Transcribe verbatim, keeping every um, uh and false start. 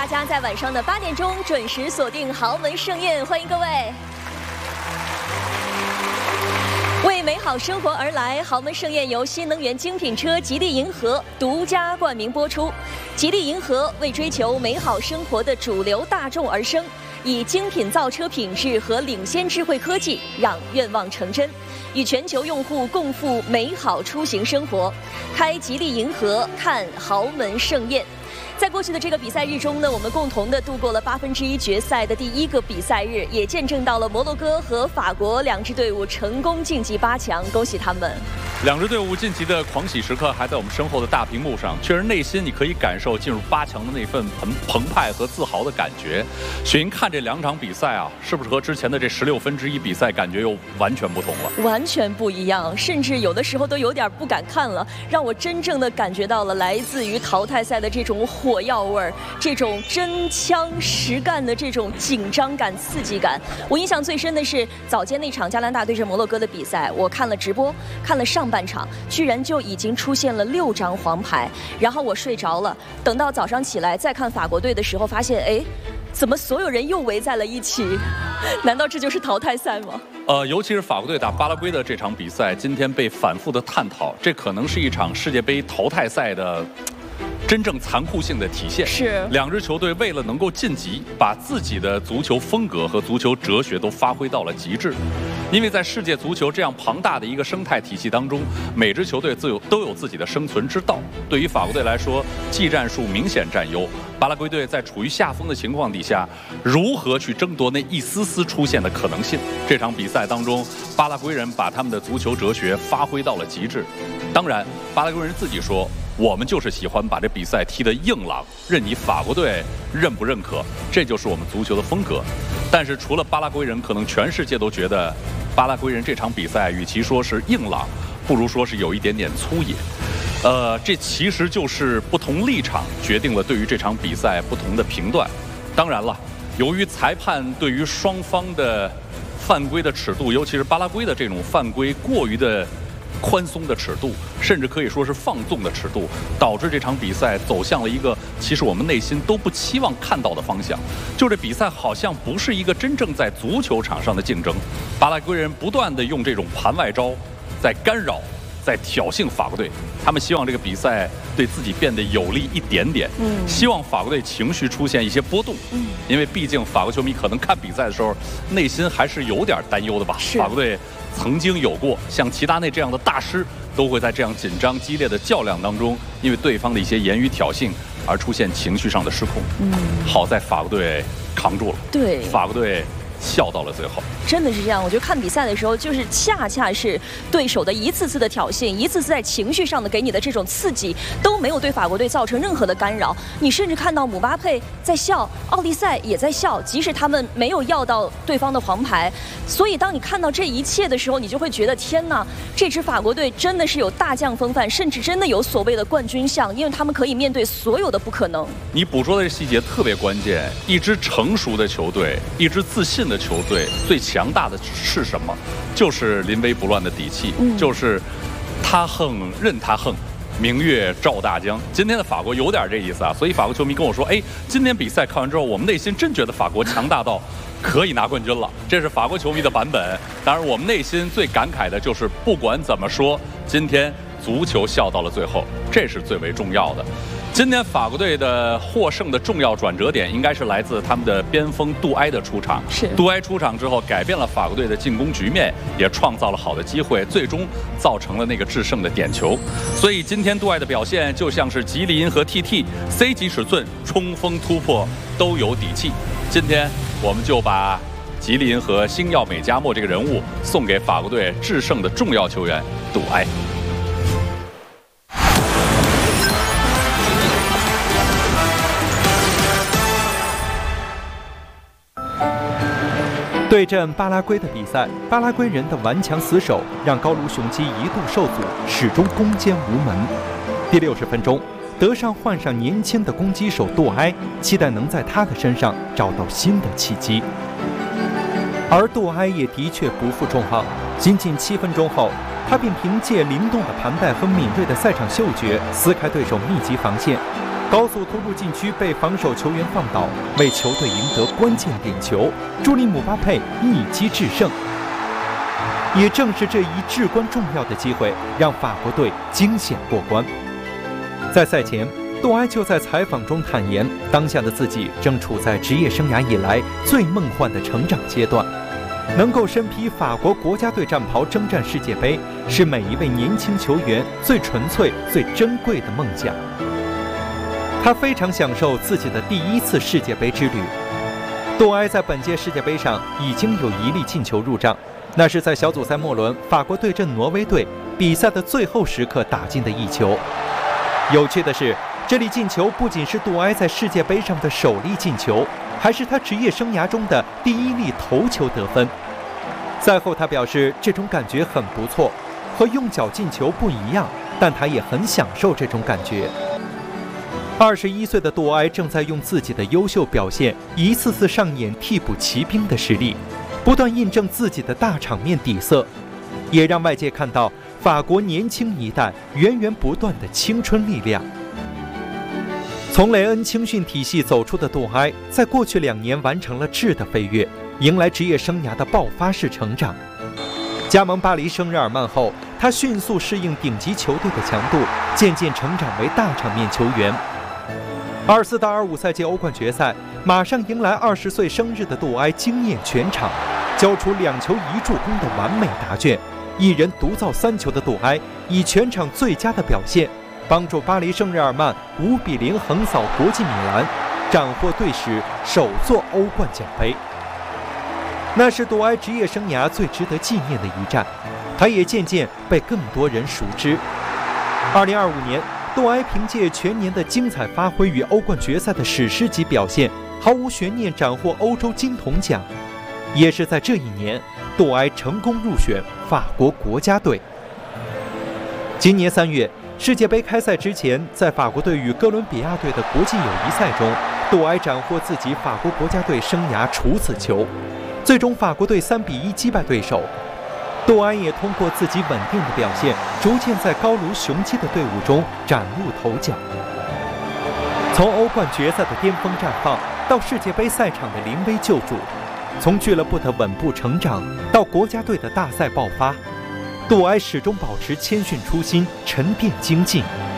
大家在晚上的八点钟准时锁定豪门盛宴，欢迎各位。为美好生活而来，豪门盛宴由新能源精品车吉利银河独家冠名播出。吉利银河为追求美好生活的主流大众而生，以精品造车品质和领先智慧科技，让愿望成真，与全球用户共赴美好出行生活。开吉利银河，看豪门盛宴。在过去的这个比赛日中呢，我们共同的度过了八分之一决赛的第一个比赛日，也见证到了摩洛哥和法国两支队伍成功晋级八强，恭喜他们！ 两支队伍晋级的狂喜时刻还在我们身后的大屏幕上，确实内心你可以感受进入八强的那份澎澎湃和自豪的感觉。雪莹看这两场比赛啊，是不是和之前的这十六分之一比赛感觉又完全不同了？完全不一样，甚至有的时候都有点不敢看了，让我真正的感觉到了来自于淘汰赛的这种火药味儿，这种真枪实干的这种紧张感、刺激感。我印象最深的是早间那场加拿大对阵摩洛哥的比赛，我看了直播，看了上半场，居然就已经出现了六张黄牌，然后我睡着了。等到早上起来再看法国队的时候，发现哎，怎么所有人又围在了一起？难道这就是淘汰赛吗？呃，尤其是法国队打巴拉圭的这场比赛，今天被反复的探讨，这可能是一场世界杯淘汰赛的真正残酷性的体现。是两支球队为了能够晋级，把自己的足球风格和足球哲学都发挥到了极致。因为在世界足球这样庞大的一个生态体系当中，每支球队自有都有自己的生存之道。对于法国队来说，技战术明显占优。巴拉圭队在处于下风的情况底下，如何去争夺那一丝丝出现的可能性？这场比赛当中，巴拉圭人把他们的足球哲学发挥到了极致。当然，巴拉圭人自己说，我们就是喜欢把这比赛踢得硬朗，任你法国队认不认可，这就是我们足球的风格。但是除了巴拉圭人，可能全世界都觉得巴拉圭人这场比赛与其说是硬朗，不如说是有一点点粗野。呃，这其实就是不同立场决定了对于这场比赛不同的评断。当然了，由于裁判对于双方的犯规的尺度，尤其是巴拉圭的这种犯规过于的宽松的尺度，甚至可以说是放纵的尺度，导致这场比赛走向了一个其实我们内心都不期望看到的方向。就这比赛好像不是一个真正在足球场上的竞争，巴拉圭人不断地用这种盘外招在干扰，在挑衅法国队。他们希望这个比赛对自己变得有利一点点，嗯，希望法国队情绪出现一些波动，嗯，因为毕竟法国球迷可能看比赛的时候内心还是有点担忧的吧。法国队曾经有过像齐达内这样的大师，都会在这样紧张激烈的较量当中，因为对方的一些言语挑衅而出现情绪上的失控。嗯，好在法国队扛住了，对，法国队笑到了最后。真的是这样，我觉得看比赛的时候，就是恰恰是对手的一次次的挑衅，一次次在情绪上的给你的这种刺激，都没有对法国队造成任何的干扰。你甚至看到姆巴佩在笑，奥利塞也在笑，即使他们没有要到对方的黄牌。所以当你看到这一切的时候，你就会觉得天哪，这支法国队真的是有大将风范，甚至真的有所谓的冠军相，因为他们可以面对所有的不可能。你捕捉的这细节特别关键，一支成熟的球队，一支自信的球队，最强大的是什么？就是临危不乱的底气，嗯、就是他横任他横，明月照大江。今天的法国有点这意思啊，所以法国球迷跟我说，哎，今天比赛看完之后，我们内心真觉得法国强大到可以拿冠军了。这是法国球迷的版本。当然，我们内心最感慨的就是，不管怎么说，今天足球笑到了最后，这是最为重要的。今天法国队的获胜的重要转折点，应该是来自他们的边锋杜埃的出场。是杜埃出场之后，改变了法国队的进攻局面，也创造了好的机会，最终造成了那个制胜的点球。所以今天杜埃的表现就像是吉利银河 T T C 级尺寸，冲锋突破都有底气。今天我们就把吉利银河星耀美加莫这个人物送给法国队制胜的重要球员杜埃。 对阵巴拉圭的比赛，巴拉圭人的顽强死守让高卢雄鸡一度受阻，始终攻坚无门。第六十分钟，德尚换上年轻的攻击手杜埃，期待能在他的身上找到新的契机。而杜埃也的确不负众望，仅仅七分钟后，他便凭借灵动的盘带和敏锐的赛场嗅觉，撕开对手密集防线。 高速突入禁区被防守球员放倒，为球队赢得关键点球，助力姆巴佩一击制胜。也正是这一至关重要的机会，让法国队惊险过关。在赛前，杜埃就在采访中坦言，当下的自己正处在职业生涯以来最梦幻的成长阶段，能够身披法国国家队战袍征战世界杯，是每一位年轻球员最纯粹、最珍贵的梦想。他非常享受自己的第一次世界杯之旅。杜埃在本届世界杯上已经有一粒进球入账，那是在小组赛末轮法国对阵挪威队比赛的最后时刻打进的一球。有趣的是，这粒进球不仅是杜埃在世界杯上的首粒进球，还是他职业生涯中的第一粒头球得分。赛后他表示，这种感觉很不错，和用脚进球不一样，但他也很享受这种感觉。二十一岁的杜埃正在用自己的优秀表现，一次次上演替补骑兵的实力，不断印证自己的大场面底色，也让外界看到法国年轻一代源源不断的青春力量。从雷恩青训体系走出的杜埃，在过去两年完成了质的飞跃，迎来职业生涯的爆发式成长。加盟巴黎圣日耳曼后，他迅速适应顶级球队的强度，渐渐成长为大场面球员。二四到二五赛季欧冠决赛，马上迎来二十岁生日的杜埃惊艳全场，交出两球一助攻的完美答卷，一人独造三球的杜埃以全场最佳的表现，帮助巴黎圣日耳曼五比零横扫国际米兰，斩获队史首座欧冠奖杯。那是杜埃职业生涯最值得纪念的一战，他也渐渐被更多人熟知。二零二五年，杜埃凭借全年的精彩发挥与欧冠决赛的史诗级表现，毫无悬念斩获欧洲金童奖。也是在这一年，杜埃成功入选法国国家队。今年三月，世界杯开赛之前，在法国队与哥伦比亚队的国际友谊赛中，杜埃斩获自己法国国家队生涯处子球，最终法国队三比一击败对手。杜埃也通过自己稳定的表现，逐渐在高卢雄鸡的队伍中崭露头角。从欧冠决赛的巅峰绽放，到世界杯赛场的临危救助，从俱乐部的稳步成长到国家队的大赛爆发，杜埃始终保持谦逊初心，沉淀精进。